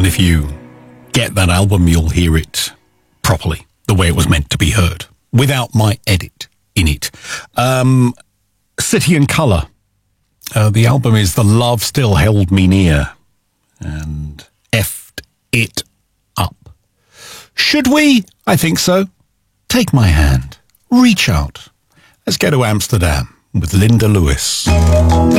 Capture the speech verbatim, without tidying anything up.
if you get that album, you'll hear it properly, the way it was meant to be heard, without my edit in it. Um, City and Colour. Uh, the album is The Love Still Held Me Near, and effed it up. Should we? I think so. Take my hand. Reach out. Let's go to Amsterdam with Linda Lewis.